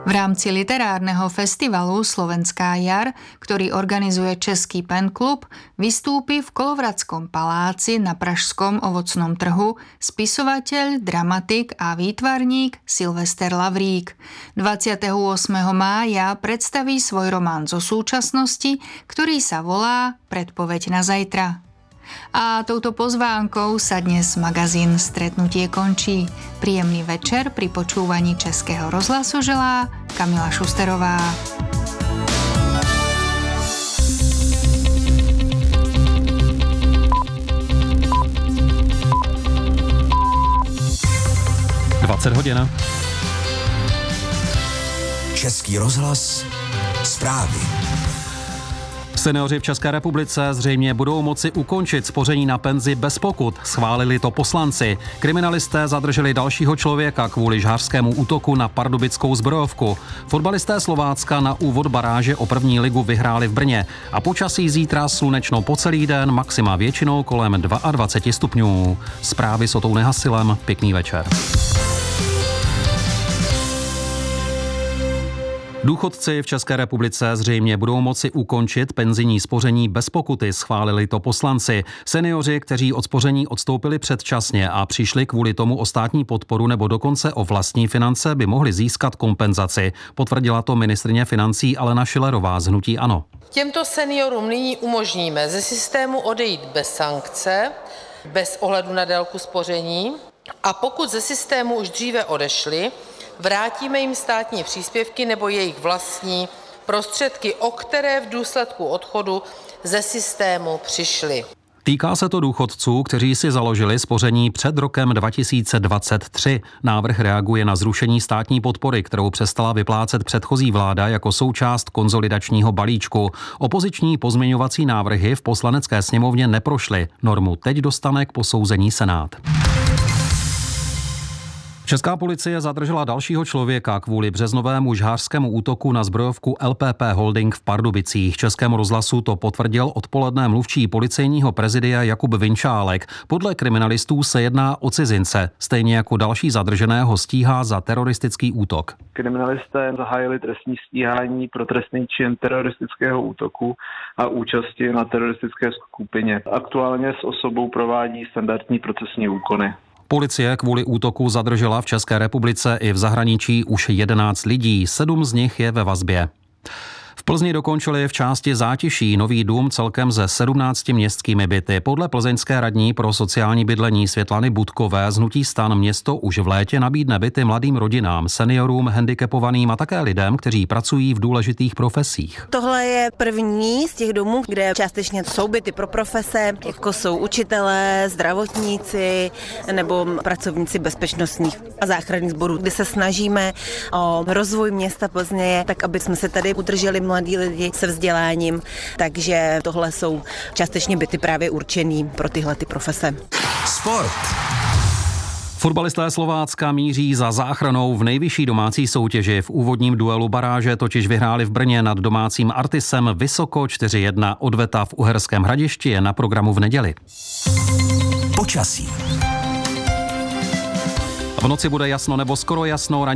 V rámci literárneho festivalu Slovenská jar, ktorý organizuje Český pen klub, vystúpi v Kolovradskom paláci na pražskom ovocnom trhu spisovateľ, dramatik a výtvarník Silvester Lavrík. 28. mája predstaví svoj román zo súčasnosti, ktorý sa volá Predpoveď na zajtra. A touto pozvánkou sa dnes magazín Stretnutie končí. Príjemný večer pri počúvaní Českého rozhlasu želá Kamila Šusterová. hodin. Český rozhlas zprávy. Senioři v České republice zřejmě budou moci ukončit spoření na penzi bez pokut. Schválili to poslanci. Kriminalisté zadrželi dalšího člověka kvůli žhářskému útoku na pardubickou zbrojovku. Fotbalisté Slovácka na úvod baráže o první ligu vyhráli v Brně. A počasí zítra slunečno po celý den, maxima většinou kolem 22 stupňů. Zprávy s Otou Nehasilem, pěkný večer. Důchodci v České republice zřejmě budou moci ukončit penzijní spoření bez pokuty, schválili to poslanci. Seniori, kteří od spoření odstoupili předčasně a přišli kvůli tomu o státní podporu nebo dokonce o vlastní finance, by mohli získat kompenzaci. Potvrdila to ministryně financí Alena Schillerová z hnutí ANO. Těmto seniorům nyní umožníme ze systému odejít bez sankce, bez ohledu na délku spoření, a pokud ze systému už dříve odešli, vrátíme jim státní příspěvky nebo jejich vlastní prostředky, o které v důsledku odchodu ze systému přišli. Týká se to důchodců, kteří si založili spoření před rokem 2023. Návrh reaguje na zrušení státní podpory, kterou přestala vyplácet předchozí vláda jako součást konsolidačního balíčku. Opoziční pozměňovací návrhy v Poslanecké sněmovně neprošly. Normu teď dostane k posouzení Senát. Česká policie zadržela dalšího člověka kvůli březnovému žhářskému útoku na zbrojovku LPP Holding v Pardubicích. Českému rozhlasu to potvrdil odpoledne mluvčí policejního prezidia Jakub Vinčálek. Podle kriminalistů se jedná o cizince, stejně jako další zadrženého stíhá za teroristický útok. Kriminalisté zahájili trestní stíhání pro trestný čin teroristického útoku a účasti na teroristické skupině. Aktuálně s osobou provádí standardní procesní úkony. Policie kvůli útoku zadržela v České republice i v zahraničí už 11 lidí, 7 z nich je ve vazbě. V Plzni dokončili v části Zátiší nový dům celkem ze 17 městskými byty. Podle plzeňské radní pro sociální bydlení Světlany Budkové z hnutí STAN město už v létě nabídne byty mladým rodinám, seniorům, handicapovaným a také lidem, kteří pracují v důležitých profesích. Tohle je první z těch domů, kde částečně jsou byty pro profese, jako jsou učitelé, zdravotníci nebo pracovníci bezpečnostních a záchranných sborů, kde se snažíme o rozvoj města Plzně, tak aby jsme se tady udrželi mladí lidi se vzděláním, takže tohle jsou částečně byty právě určený pro tyhle ty profese. Sport. Fotbalisté Slovácka míří za záchranou v nejvyšší domácí soutěži. V úvodním duelu baráže totiž vyhráli v Brně nad domácím Artisem vysoko 4-1. Odveta v Uherském Hradišti je na programu v neděli. Počasí. V noci bude jasno nebo skoro jasno.